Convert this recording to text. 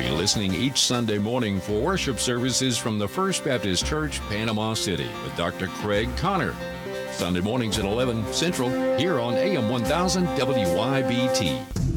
be listening each Sunday morning for worship services from the First Baptist Church, Panama City, with Dr. Craig Connor. Sunday mornings at 11 Central, here on AM 1000 WYBT.